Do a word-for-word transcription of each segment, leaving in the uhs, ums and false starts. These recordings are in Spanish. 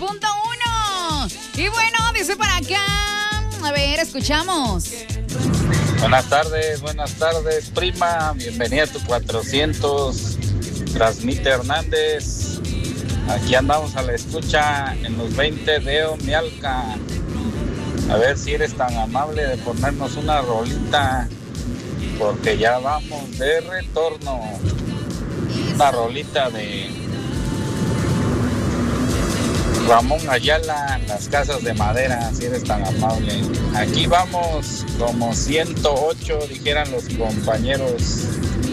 punto uno. Y bueno, dice por acá. A ver, escuchamos. Buenas tardes, buenas tardes, prima. Bienvenida a tu cuatrocientos. Transmite Hernández. Aquí andamos a la escucha en los veinte de Omialca. A ver si eres tan amable de ponernos una rolita, porque ya vamos de retorno. Una rolita de Ramón Ayala, Las Casas de Madera, si eres tan amable. Aquí vamos como ciento ocho, dijeran los compañeros.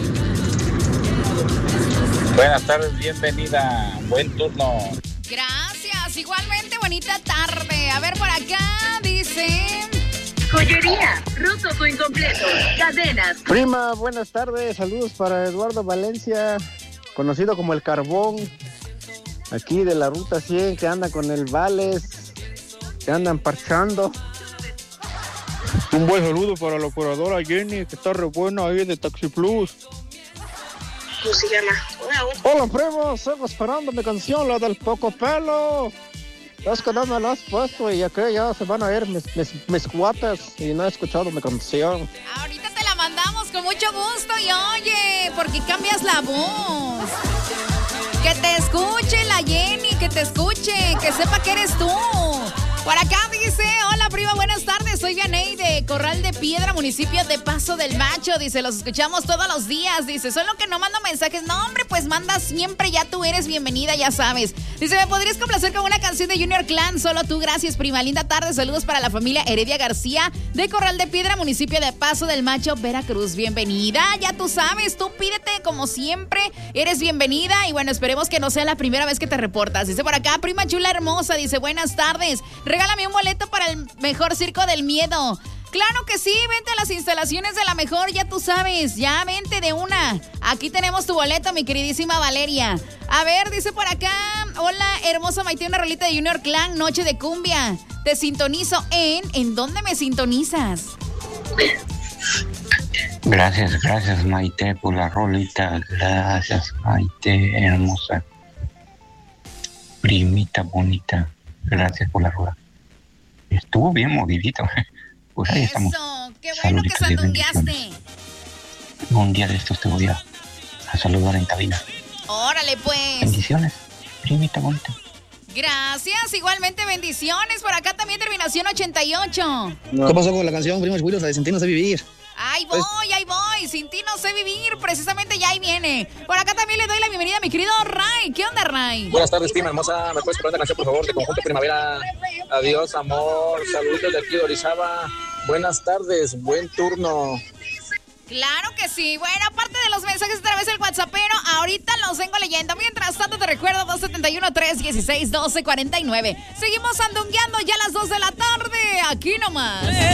Buenas tardes, bienvenida, buen turno. Gracias, igualmente bonita tarde. A ver, por acá dice... Joyería, rusos o incompletos, cadenas. Prima, buenas tardes, saludos para Eduardo Valencia, conocido como El Carbón, aquí de la Ruta cien, que anda con el Vales, que andan parchando. Un buen saludo para la operadora Jenny, que está re buena ahí de Taxi Plus. ¿Cómo se llama? Hola, primo, sigo esperando mi canción, la del Poco Pelo. Es que no me la has puesto y ya que ya se van a ir mis, mis, mis cuates y no he escuchado mi canción. Ahorita te la mandamos con mucho gusto y oye, ¿por qué cambias la voz? Que te escuche la Jenny, que te escuche, que sepa que eres tú. Por acá dice, hola prima, buenas tardes, soy Vianey de Corral de Piedra, municipio de Paso del Macho. Dice, los escuchamos todos los días. Dice, solo que no mando mensajes. No, hombre, pues manda siempre, ya tú eres bienvenida, ya sabes. Dice, ¿me podrías complacer con una canción de Junior Clan? Solo tú, gracias prima, linda tarde. Saludos para la familia Heredia García de Corral de Piedra, municipio de Paso del Macho, Veracruz. Bienvenida, ya tú sabes, tú pídete como siempre, eres bienvenida. Y bueno, esperemos que no sea la primera vez que te reportas. Dice por acá, prima chula hermosa, dice, buenas tardes. Regálame un boleto para el mejor circo del miedo. Claro que sí, vente a las instalaciones de la mejor, ya tú sabes, ya vente de una. Aquí tenemos tu boleto, mi queridísima Valeria. A ver, dice por acá, hola, hermosa Maite, una rolita de Junior Clan, Noche de Cumbia. Te sintonizo en, ¿en dónde me sintonizas? Gracias, gracias Maite por la rolita, gracias Maite, hermosa. Primita bonita, gracias por la rola. Estuvo bien movidito. Pues ahí Eso, estamos. qué bueno que sandungueaste. Un día de estos te voy a, a saludar en cabina. Órale, pues. Bendiciones, primita bonita. Gracias, igualmente bendiciones. Por acá también terminación ochenta y ocho. ¿Qué pasó con la canción, primos Willos, la de Sin ti no sé vivir? Ahí voy, ahí voy. Sin ti no sé vivir. Precisamente ya ahí viene. Por acá también le doy la bienvenida a mi querido Ray. ¿Qué onda, Ray? Buenas tardes, prima hermosa. ¿Me puedes poner la canción, por favor, de Conjunto Primavera? Adiós, amor. Saludos de aquí de Orizaba. Buenas tardes, buen turno. Claro que sí. Bueno, aparte de los mensajes a través del WhatsAppero, ahorita los vengo leyendo. Mientras tanto, te recuerdo dos siete uno, tres uno seis, uno dos cuatro nueve. Seguimos andungueando ya a las dos de la tarde. Aquí nomás.